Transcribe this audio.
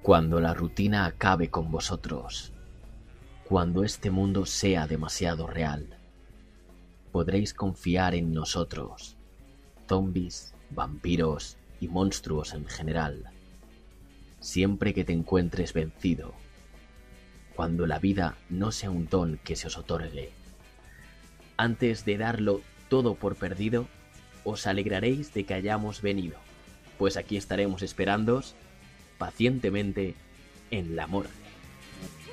Cuando la rutina acabe con vosotros, cuando este mundo sea demasiado real, podréis confiar en nosotros, zombis, vampiros y monstruos en general, siempre que te encuentres vencido, cuando la vida no sea un don que se os otorgue. Antes de darlo todo por perdido, os alegraréis de que hayamos venido, pues aquí estaremos esperándoos pacientemente en la morgue.